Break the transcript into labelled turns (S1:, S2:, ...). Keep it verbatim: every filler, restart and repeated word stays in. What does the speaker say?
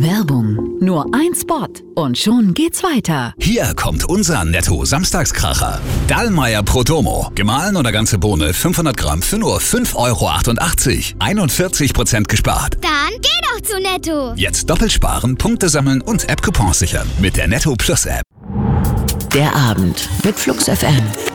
S1: Werbung. Nur ein Spot und schon geht's weiter.
S2: Hier kommt unser Netto-Samstagskracher. Dallmayr Prodomo. Gemahlen oder ganze Bohne fünfhundert Gramm für nur fünf Euro achtundachtzig. einundvierzig Prozent gespart.
S3: Dann geh doch zu Netto.
S2: Jetzt doppelt sparen, Punkte sammeln und App-Coupons sichern. Mit der Netto Plus App.
S1: Der Abend mit Flux F M.